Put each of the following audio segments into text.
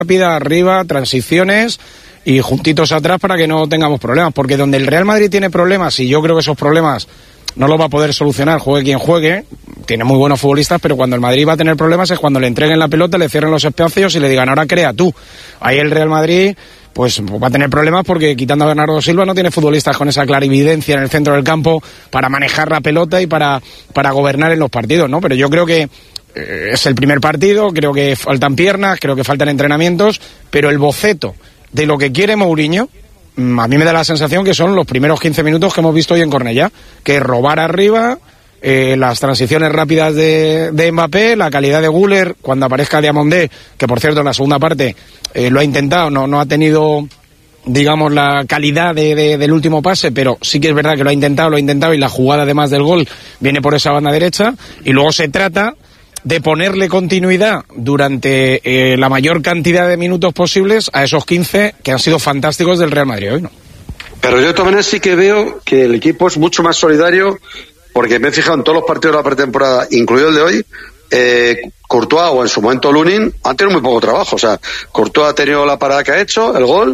rápida, arriba, transiciones y juntitos atrás para que no tengamos problemas, porque donde el Real Madrid tiene problemas, y yo creo que esos problemas no los va a poder solucionar juegue quien juegue, tiene muy buenos futbolistas, pero cuando el Madrid va a tener problemas es cuando le entreguen la pelota, le cierren los espacios y le digan ahora crea tú. Ahí el Real Madrid pues va a tener problemas porque quitando a Bernardo Silva no tiene futbolistas con esa clarividencia en el centro del campo para manejar la pelota y para gobernar en los partidos, ¿no? Pero yo creo que es el primer partido, creo que faltan piernas, creo que faltan entrenamientos, pero el boceto de lo que quiere Mourinho, a mí me da la sensación que son los primeros 15 minutos que hemos visto hoy en Cornellá, que es robar arriba, las transiciones rápidas de Mbappé, la calidad de Güler cuando aparezca Diamandé, que por cierto en la segunda parte lo ha intentado, no ha tenido, digamos, la calidad del último pase, pero sí que es verdad que lo ha intentado y la jugada además del gol viene por esa banda derecha, y luego se trata de ponerle continuidad durante la mayor cantidad de minutos posibles a esos 15 que han sido fantásticos del Real Madrid hoy, ¿no? Pero yo también sí que veo que el equipo es mucho más solidario, porque me he fijado en todos los partidos de la pretemporada, incluido el de hoy. Courtois o en su momento Lunin han tenido muy poco trabajo. O sea, Courtois ha tenido la parada que ha hecho, el gol,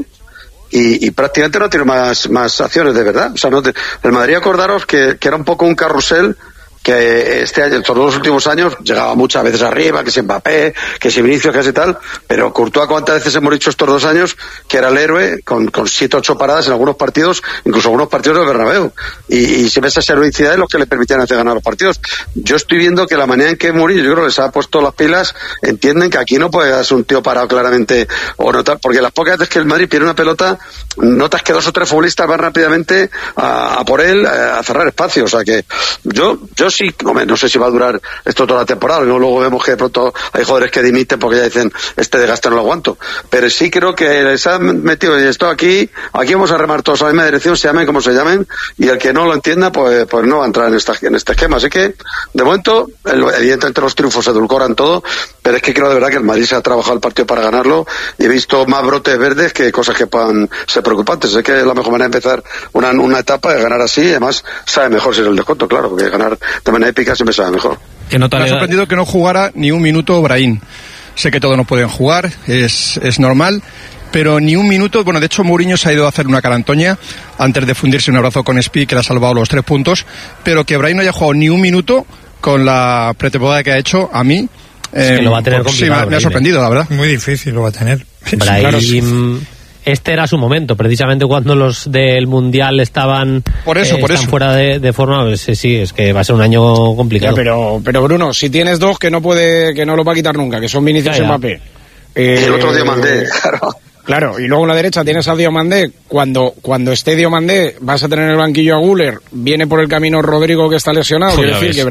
y prácticamente no ha tenido más acciones de verdad. O sea, el Madrid, acordaros que era un poco un carrusel, que este año, estos dos últimos años, llegaba muchas veces arriba, que si Mbappé, que si Vinicius, que si tal, pero Courtois, ¿cuántas veces hemos dicho estos 2 años que era el héroe, con 7 o 8 paradas en algunos partidos, incluso algunos partidos del Bernabéu, y siempre esas heroicidades es lo que le permitían hacer ganar los partidos? Yo estoy viendo que la manera en que Mourinho, yo creo que les ha puesto las pilas, entienden que aquí no puede ser un tío parado claramente, o notar, porque las pocas veces que el Madrid pierde una pelota, notas que 2 o 3 futbolistas van rápidamente a por él, a cerrar espacio. O sea que yo sí, hombre, no sé si va a durar esto toda la temporada, ¿no? Luego vemos que de pronto hay jugadores que dimiten porque ya dicen este desgaste no lo aguanto, pero sí creo que les han metido esto aquí vamos a remar todos a la misma dirección, se llamen como se llamen, y el que no lo entienda pues no va a entrar en este esquema. Así que de momento evidentemente los triunfos se edulcoran todo, pero es que creo de verdad que el Madrid se ha trabajado el partido para ganarlo, y he visto más brotes verdes que cosas que puedan ser preocupantes. Es que la mejor manera de empezar una etapa es ganar así, y además sabe mejor si es el descuento, claro, porque ganar de manera épica siempre sabe mejor. Me ha sorprendido que no jugara ni un minuto Brahim. Sé que todos no pueden jugar, es normal, pero ni un minuto. Bueno, de hecho Mourinho se ha ido a hacer una carantoña antes de fundirse un abrazo con Spi, que le ha salvado los 3 puntos, pero que Brahim no haya jugado ni un minuto con la pretemporada que ha hecho, a mí es que lo va a tener complicado. Sí, me ha sorprendido, la verdad. Muy difícil lo va a tener. Brahim, claro, sí. Este era su momento, precisamente cuando los del Mundial estaban por eso. fuera de forma. Pues, sí, es que va a ser un año complicado. Pero Bruno, si tienes 2 que no lo va a quitar nunca, que son Vinicius y Mbappé. El otro Diamandé, claro. Claro, y luego en la derecha tienes a Diamandé. Cuando esté Diamandé vas a tener en el banquillo a Güler, viene por el camino Rodrigo, que está lesionado. Quiere decir que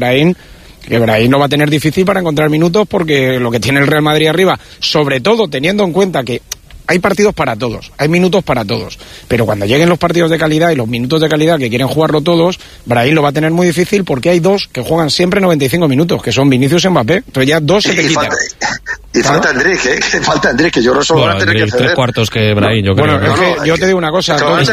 Brahim no va a tener difícil para encontrar minutos, porque lo que tiene el Real Madrid arriba, sobre todo teniendo en cuenta que hay partidos para todos, hay minutos para todos, pero cuando lleguen los partidos de calidad y los minutos de calidad que quieren jugarlo todos, Brahim lo va a tener muy difícil, porque hay 2 que juegan siempre 95 minutos, que son Vinicius y Mbappé. Entonces ya 2 se te quitan. Falta Endrick, que yo creo que solo van a tener que ceder 3 cuartos que Brahim, yo creo. Bueno, es que yo te digo una cosa, es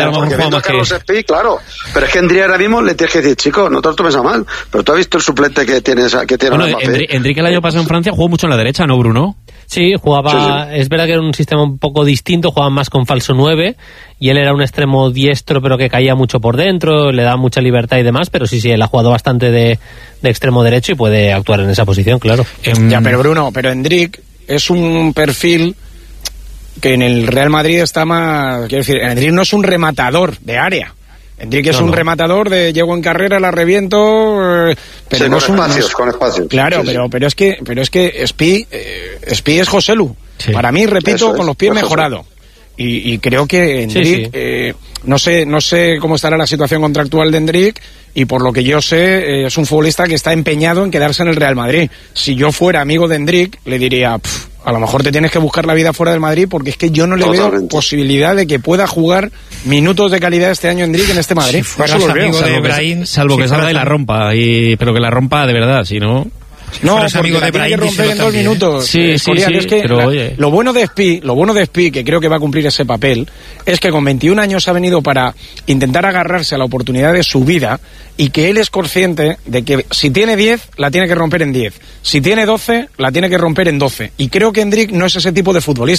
que claro, pero es que Endrick ahora mismo le tienes que decir, chico, no te lo tomes a mal, pero tú has visto el suplente que tiene bueno, Endrick el año pasado en Francia jugó mucho en la derecha, ¿no, Bruno? Sí, jugaba, sí. Es verdad que era un sistema un poco distinto, jugaban más con falso 9, y él era un extremo diestro, pero que caía mucho por dentro, le daba mucha libertad y demás, pero sí, él ha jugado bastante de extremo derecho y puede actuar en esa posición, claro. Ya, pero Bruno, Endrick es un perfil que en el Real Madrid está más, quiero decir, Endrick no es un rematador de área. Endrick es un rematador de llego en carrera, la reviento, pero sí, no con espacios. Claro, sí. pero es que Spi es Joselu. Sí. Para mí, repito, con los pies mejorado. Y creo que Endrick, no sé cómo estará la situación contractual de Endrick, y por lo que yo sé, es un futbolista que está empeñado en quedarse en el Real Madrid. Si yo fuera amigo de Endrick, le diría, a lo mejor te tienes que buscar la vida fuera del Madrid, porque es que yo no le veo posibilidad de que pueda jugar minutos de calidad este año Endrick en este Madrid. Si fueras amigo de Brahim, salvo que salga y la rompa, pero que la rompa de verdad, si no... No, fueras porque amigo la de tiene que Brahim, romper en 2 también. minutos. Sí, Escorial, es que pero oye. lo bueno de Spi, que creo que va a cumplir ese papel, es que con 21 años ha venido para intentar agarrarse a la oportunidad de su vida y que él es consciente de que si tiene 10, la tiene que romper en 10. Si tiene 12, la tiene que romper en 12. Y creo que Endrick no es ese tipo de futbolista.